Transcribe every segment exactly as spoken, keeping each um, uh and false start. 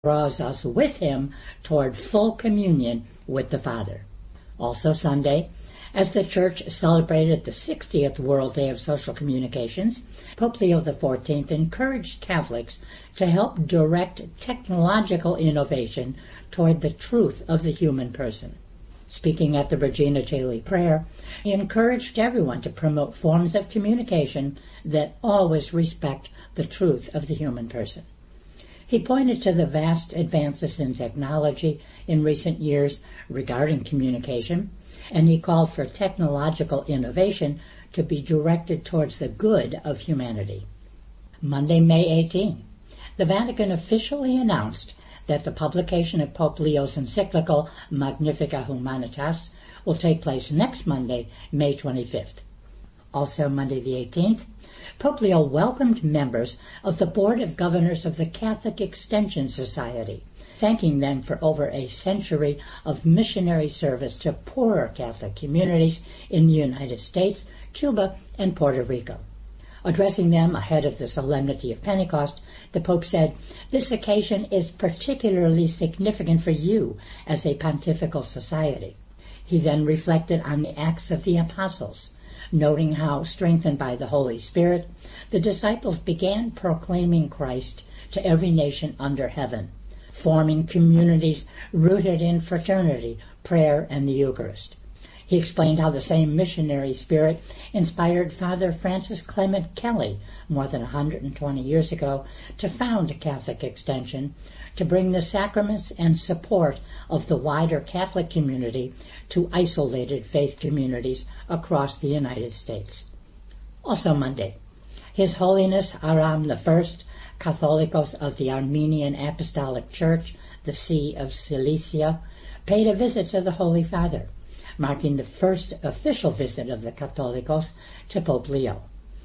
draws us with him toward full communion with the Father. Also Sunday, as the Church celebrated the sixtieth World Day of Social Communications, Pope Leo the fourteenth encouraged Catholics to help direct technological innovation toward the truth of the human person. Speaking at the Regina Caeli prayer, he encouraged everyone to promote forms of communication that always respect the truth of the human person. He pointed to the vast advances in technology in recent years regarding communication, and he called for technological innovation to be directed towards the good of humanity. Monday, May eighteenth, the Vatican officially announced that the publication of Pope Leo's encyclical Magnificat Humanitas will take place next Monday, May twenty-fifth. Also Monday the eighteenth, Pope Leo welcomed members of the Board of Governors of the Catholic Extension Society, thanking them for over a century of missionary service to poorer Catholic communities in the United States, Cuba, and Puerto Rico. Addressing them ahead of the Solemnity of Pentecost, the Pope said, "This occasion is particularly significant for you as a pontifical society." He then reflected on the Acts of the Apostles, noting how, strengthened by the Holy Spirit, the disciples began proclaiming Christ to every nation under heaven, forming communities rooted in fraternity, prayer, and the Eucharist. He explained how the same missionary spirit inspired Father Francis Clement Kelly more than one hundred twenty years ago to found Catholic Extension, to bring the sacraments and support of the wider Catholic community to isolated faith communities across the United States. Also Monday, His Holiness Aram the First, Catholicos of the Armenian Apostolic Church, the See of Cilicia, paid a visit to the Holy Father, marking the first official visit of the Catholicos to Pope Leo.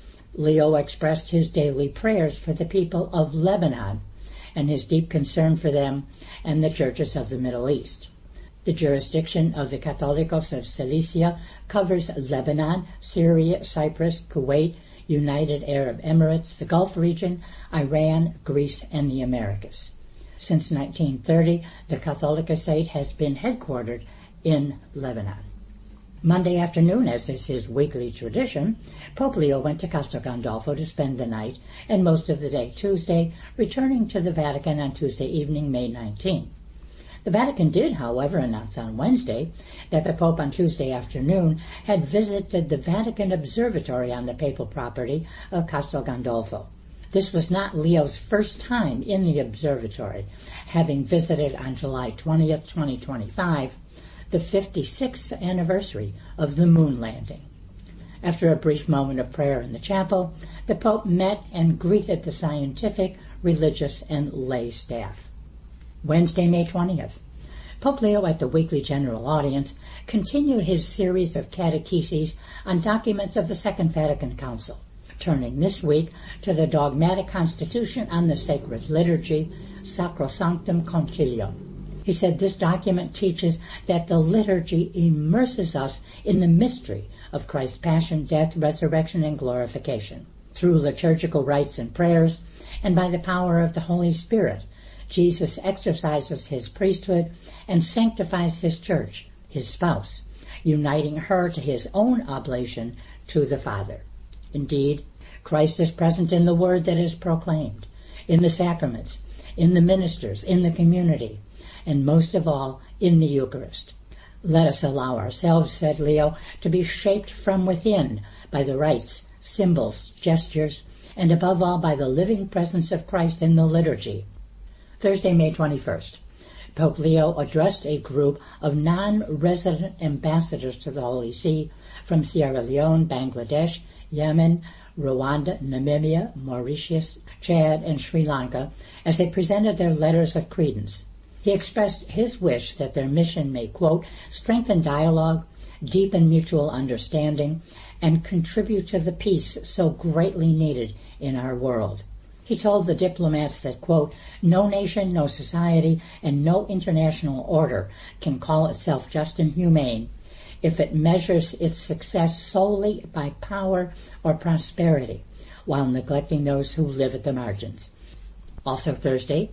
Leo expressed his daily prayers for the people of Lebanon and his deep concern for them and the churches of the Middle East. The jurisdiction of the Catholicos of Cilicia covers Lebanon, Syria, Cyprus, Kuwait, United Arab Emirates, the Gulf region, Iran, Greece, and the Americas. Since nineteen thirty, the Catholicosate has been headquartered in Lebanon. Monday afternoon, as is his weekly tradition, Pope Leo went to Castel Gandolfo to spend the night and most of the day Tuesday, returning to the Vatican on Tuesday evening, May nineteenth. The Vatican did, however, announce on Wednesday that the Pope on Tuesday afternoon had visited the Vatican Observatory on the papal property of Castel Gandolfo. This was not Leo's first time in the observatory, having visited on July twentieth, twenty twenty-five, the fifty-sixth anniversary of the moon landing. After a brief moment of prayer in the chapel, the Pope met and greeted the scientific, religious, and lay staff. Wednesday, May twentieth, Pope Leo at the weekly general audience continued his series of catecheses on documents of the Second Vatican Council, turning this week to the dogmatic constitution on the sacred liturgy, Sacrosanctum Concilium. He said this document teaches that the liturgy immerses us in the mystery of Christ's passion, death, resurrection, and glorification. Through liturgical rites and prayers, and by the power of the Holy Spirit, Jesus exercises his priesthood and sanctifies his church, his spouse, uniting her to his own oblation to the Father. Indeed, Christ is present in the word that is proclaimed, in the sacraments, in the ministers, in the community, and most of all, in the Eucharist. Let us allow ourselves, said Leo, to be shaped from within by the rites, symbols, gestures, and above all by the living presence of Christ in the liturgy. Thursday, May twenty-first, Pope Leo addressed a group of non-resident ambassadors to the Holy See from Sierra Leone, Bangladesh, Yemen, Rwanda, Namibia, Mauritius, Chad, and Sri Lanka as they presented their letters of credence. He expressed his wish that their mission may, quote, strengthen dialogue, deepen mutual understanding, and contribute to the peace so greatly needed in our world. He told the diplomats that, quote, no nation, no society, and no international order can call itself just and humane if it measures its success solely by power or prosperity, while neglecting those who live at the margins. Also Thursday,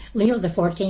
Leo the fourteenth